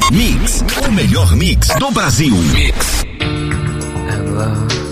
Mix, o melhor mix do Brasil. Mix. And love.